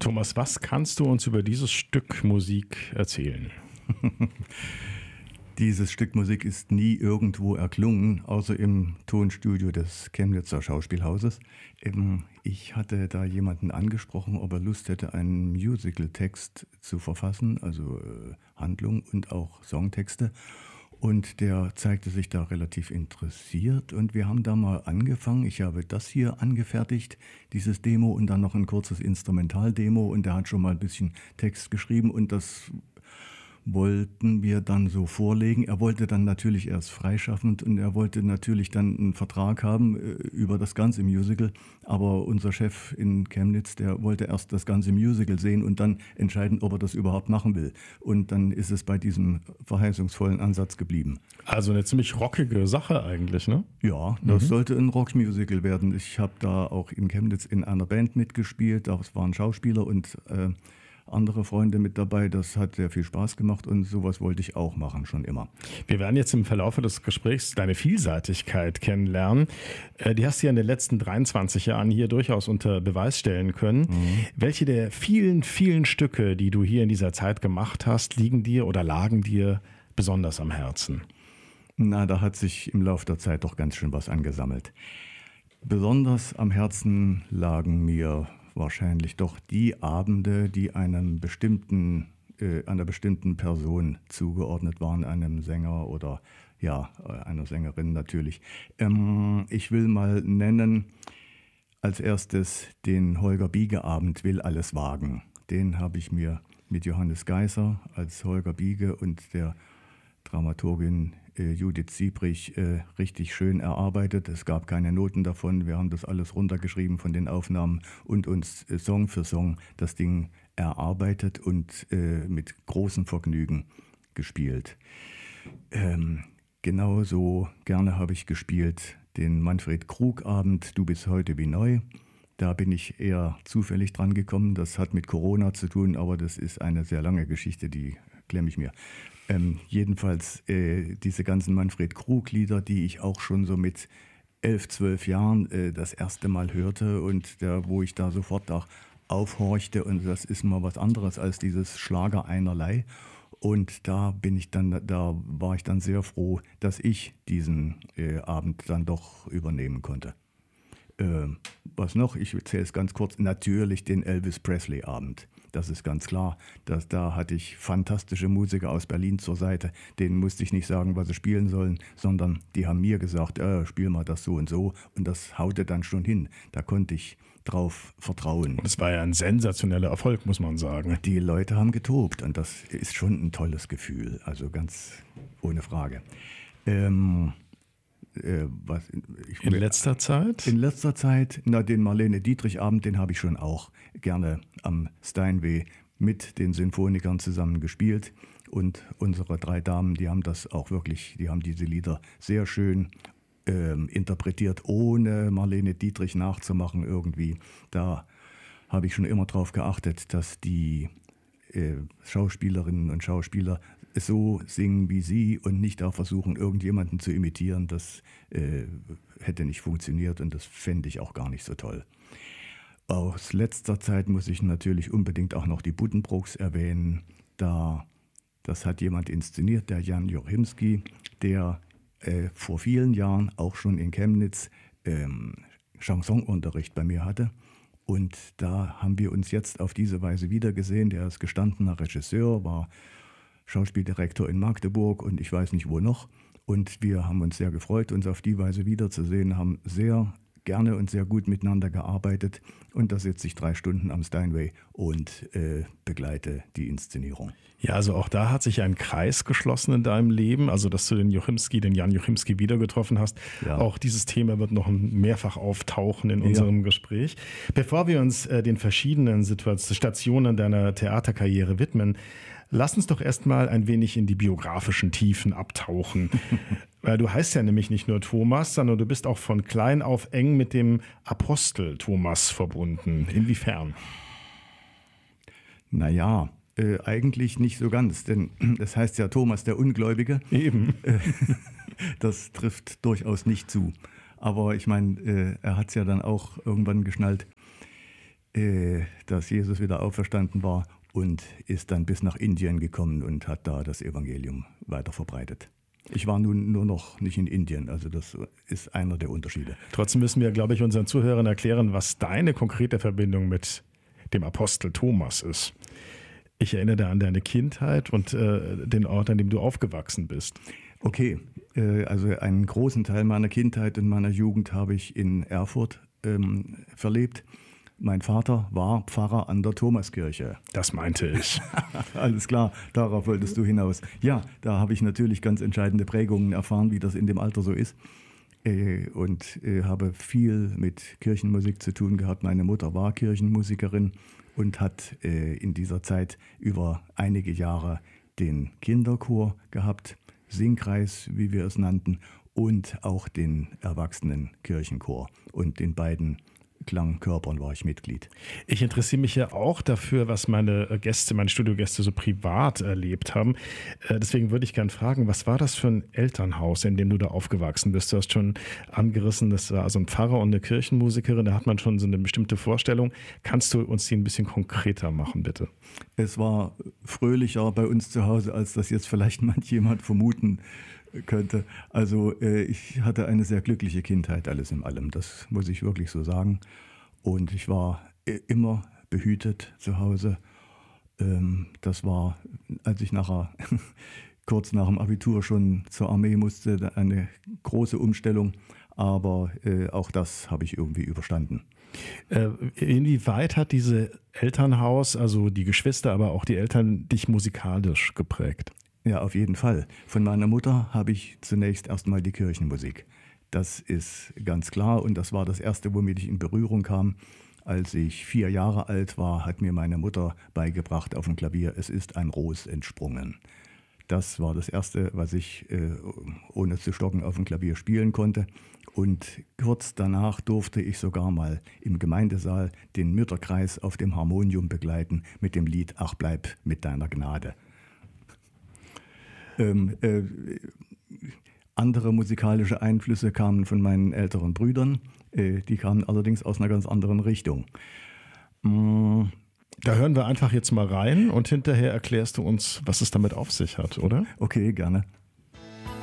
Thomas, was kannst du uns über dieses Stück Musik erzählen? Dieses Stück Musik ist nie irgendwo erklungen, außer im Tonstudio des Chemnitzer Schauspielhauses. Ich hatte da jemanden angesprochen, ob er Lust hätte, einen Musical-Text zu verfassen, also Handlung und auch Songtexte. Und der zeigte sich da relativ interessiert und wir haben da mal angefangen. Ich habe das hier angefertigt, dieses Demo und dann noch ein kurzes Instrumentaldemo und der hat schon mal ein bisschen Text geschrieben und das wollten wir dann so vorlegen. Er wollte dann natürlich erst freischaffend und er wollte natürlich dann einen Vertrag haben über das ganze Musical. Aber unser Chef in Chemnitz, der wollte erst das ganze Musical sehen und dann entscheiden, ob er das überhaupt machen will. Und dann ist es bei diesem verheißungsvollen Ansatz geblieben. Also eine ziemlich rockige Sache eigentlich, ne? Ja, das sollte ein Rockmusical werden. Ich habe da auch in Chemnitz in einer Band mitgespielt. Das waren Schauspieler und andere Freunde mit dabei. Das hat sehr viel Spaß gemacht und sowas wollte ich auch machen, schon immer. Wir werden jetzt im Verlauf des Gesprächs deine Vielseitigkeit kennenlernen. Die hast du ja in den letzten 23 Jahren hier durchaus unter Beweis stellen können. Welche der vielen, vielen Stücke, die du hier in dieser Zeit gemacht hast, liegen dir oder lagen dir besonders am Herzen? Na, da hat sich im Laufe der Zeit doch ganz schön was angesammelt. Besonders am Herzen lagen mir wahrscheinlich doch die Abende, die einer bestimmten Person zugeordnet waren, einem Sänger oder ja, einer Sängerin natürlich. Ich will mal nennen als erstes den Holger Biege-Abend Will alles wagen. Den habe ich mir mit Johannes Geißer als Holger Biege und der Dramaturgin Judith Siebrich richtig schön erarbeitet. Es gab keine Noten davon. Wir haben das alles runtergeschrieben von den Aufnahmen und uns Song für Song das Ding erarbeitet und mit großem Vergnügen gespielt. Genauso gerne habe ich gespielt den Manfred Krug-Abend Du bist heute wie neu. Da bin ich eher zufällig dran gekommen. Das hat mit Corona zu tun, aber das ist eine sehr lange Geschichte, die klemme ich mir. Jedenfalls diese ganzen Manfred Krug-Lieder, die ich auch schon so mit 11, 12 Jahren das erste Mal hörte und wo ich da sofort auch aufhorchte und das ist mal was anderes als dieses Schlager einerlei. Und da war ich dann sehr froh, dass ich diesen Abend dann doch übernehmen konnte. Was noch? Ich erzähle es ganz kurz. Natürlich den Elvis Presley-Abend. Das ist ganz klar. Da hatte ich fantastische Musiker aus Berlin zur Seite. Denen musste ich nicht sagen, was sie spielen sollen, sondern die haben mir gesagt, spiel mal das so. Und das haute dann schon hin. Da konnte ich drauf vertrauen. Und es war ja ein sensationeller Erfolg, muss man sagen. Die Leute haben getobt und das ist schon ein tolles Gefühl. Also ganz ohne Frage. In letzter Zeit? In letzter Zeit, den Marlene Dietrich-Abend, den habe ich schon auch gerne am Steinway mit den Sinfonikern zusammen gespielt. Und unsere 3 Damen, die haben diese Lieder sehr schön interpretiert, ohne Marlene Dietrich nachzumachen irgendwie. Da habe ich schon immer drauf geachtet, dass die Schauspielerinnen und Schauspieler so singen wie sie und nicht da versuchen, irgendjemanden zu imitieren. Das hätte nicht funktioniert und das fände ich auch gar nicht so toll. Aus letzter Zeit muss ich natürlich unbedingt auch noch die Buddenbrooks erwähnen. Das hat jemand inszeniert, der Jan Jochimski, der vor vielen Jahren auch schon in Chemnitz Chansonunterricht bei mir hatte. Und da haben wir uns jetzt auf diese Weise wiedergesehen. Der ist gestandener Regisseur, war Schauspieldirektor in Magdeburg und ich weiß nicht wo noch. Und wir haben uns sehr gefreut, uns auf die Weise wiederzusehen, haben sehr gerne und sehr gut miteinander gearbeitet. Und da sitze ich 3 Stunden am Steinway und begleite die Inszenierung. Ja, also auch da hat sich ein Kreis geschlossen in deinem Leben, also dass du den Jan Jochimski wieder getroffen hast. Ja. Auch dieses Thema wird noch mehrfach auftauchen in unserem Gespräch. Bevor wir uns den verschiedenen Stationen deiner Theaterkarriere widmen, lass uns doch erstmal ein wenig in die biografischen Tiefen abtauchen. Weil du heißt ja nämlich nicht nur Thomas, sondern du bist auch von klein auf eng mit dem Apostel Thomas verbunden. Inwiefern? Naja, eigentlich nicht so ganz, denn es heißt ja Thomas der Ungläubige. Eben. Das trifft durchaus nicht zu. Aber ich meine, er hat es ja dann auch irgendwann geschnallt. dass Jesus wieder auferstanden war und ist dann bis nach Indien gekommen und hat da das Evangelium weiter verbreitet. Ich war nun nur noch nicht in Indien, also das ist einer der Unterschiede. Trotzdem müssen wir, glaube ich, unseren Zuhörern erklären, was deine konkrete Verbindung mit dem Apostel Thomas ist. Ich erinnere da an deine Kindheit und den Ort, an dem du aufgewachsen bist. Okay, also einen großen Teil meiner Kindheit und meiner Jugend habe ich in Erfurt verlebt. Mein Vater war Pfarrer an der Thomaskirche. Das meinte ich. Alles klar, darauf wolltest du hinaus. Ja, da habe ich natürlich ganz entscheidende Prägungen erfahren, wie das in dem Alter so ist. Und habe viel mit Kirchenmusik zu tun gehabt. Meine Mutter war Kirchenmusikerin und hat in dieser Zeit über einige Jahre den Kinderchor gehabt, Singkreis, wie wir es nannten, und auch den Erwachsenen-Kirchenchor. Und in beiden Klangkörpern war ich Mitglied. Ich interessiere mich ja auch dafür, was meine Studiogäste so privat erlebt haben. Deswegen würde ich gerne fragen, was war das für ein Elternhaus, in dem du da aufgewachsen bist? Du hast schon angerissen, das war also ein Pfarrer und eine Kirchenmusikerin, da hat man schon so eine bestimmte Vorstellung. Kannst du uns die ein bisschen konkreter machen, bitte? Es war fröhlicher bei uns zu Hause, als das jetzt vielleicht manch jemand vermuten könnte. Also ich hatte eine sehr glückliche Kindheit, alles in allem. Das muss ich wirklich so sagen. Und ich war immer behütet zu Hause. Das war, als ich kurz nach dem Abitur schon zur Armee musste, eine große Umstellung. Aber auch das habe ich irgendwie überstanden. Inwieweit hat diese Elternhaus, also die Geschwister, aber auch die Eltern, dich musikalisch geprägt? Ja, auf jeden Fall. Von meiner Mutter habe ich zunächst erstmal die Kirchenmusik. Das ist ganz klar und das war das Erste, womit ich in Berührung kam. Als ich 4 Jahre alt war, hat mir meine Mutter beigebracht auf dem Klavier, es ist ein Ros entsprungen. Das war das Erste, was ich ohne zu stocken auf dem Klavier spielen konnte. Und kurz danach durfte ich sogar mal im Gemeindesaal den Mütterkreis auf dem Harmonium begleiten mit dem Lied Ach bleib mit deiner Gnade. Andere musikalische Einflüsse kamen von meinen älteren Brüdern. Die kamen allerdings aus einer ganz anderen Richtung. Da hören wir einfach jetzt mal rein und hinterher erklärst du uns, was es damit auf sich hat, oder? Okay, gerne.